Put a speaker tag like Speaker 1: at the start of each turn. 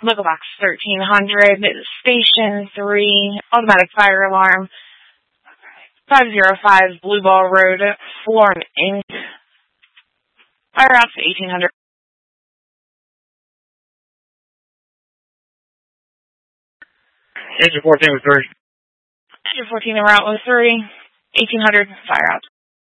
Speaker 1: Local box 1300, station 3, automatic fire alarm, 505 Blue Ball Road, Florham, Inc. Fire out to 1800.
Speaker 2: Engine 14 with 3.
Speaker 1: Engine 14 en route with 3, 1800, fire out.